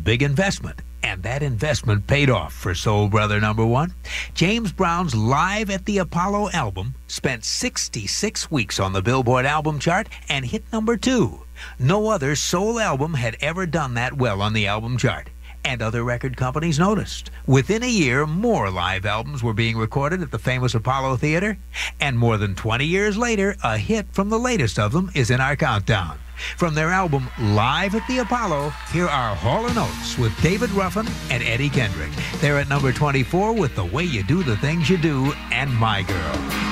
big investment. And that investment paid off for Soul Brother number one. James Brown's Live at the Apollo album spent 66 weeks on the Billboard album chart and hit number 2. No other soul album had ever done that well on the album chart. And other record companies noticed. Within a year, more live albums were being recorded at the famous Apollo Theater. And more than 20 years later, a hit from the latest of them is in our countdown. From their album Live at the Apollo, here are Hall & Oates with David Ruffin and Eddie Kendrick. They're at number 24 with The Way You Do the Things You Do and My Girl.